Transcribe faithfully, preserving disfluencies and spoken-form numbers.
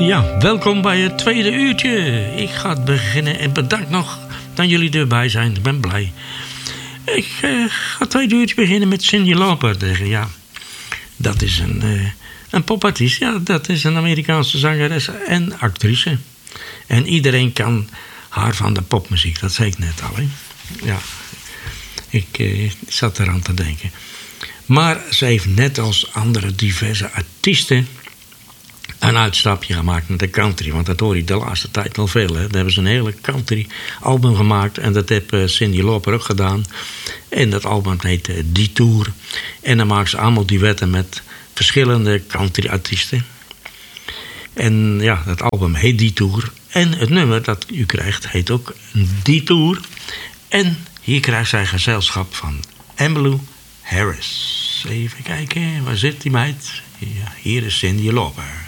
Ja, welkom bij het tweede uurtje. Ik ga het beginnen en bedankt nog dat jullie erbij zijn. Ik ben blij. Ik uh, ga het tweede uurtje beginnen met Cyndi Lauper. Ja, dat is een, uh, een popartiest. Ja, dat is een Amerikaanse zangeres en actrice. En iedereen kan haar van de popmuziek. Dat zei ik net al. Hè? Ja, ik uh, zat eraan te denken. Maar ze heeft net als andere diverse artiesten een uitstapje gemaakt naar de country. Want dat hoor je de laatste tijd al veel. Hè. Daar hebben ze een hele country album gemaakt. En dat heeft uh, Cyndi Lauper ook gedaan. En dat album heet uh, Detour. En dan maken ze allemaal duetten met verschillende country artiesten. En ja, dat album heet Detour. En het nummer dat u krijgt heet ook Detour. En hier krijgt zij gezelschap van Emmylou Harris. Even kijken, waar zit die meid? Ja, hier is Cyndi Lauper.